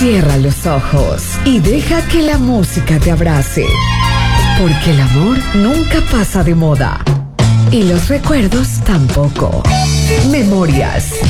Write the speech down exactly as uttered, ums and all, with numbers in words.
Cierra los ojos y deja que la música te abrace. Porque el amor nunca pasa de moda. Y los recuerdos tampoco. Memorias